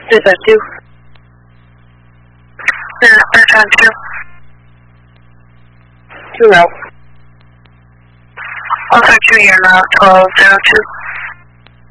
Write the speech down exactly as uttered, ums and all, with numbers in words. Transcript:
Is that two? Yeah, that's on two. Two out. Also two, you're not twelve zero two.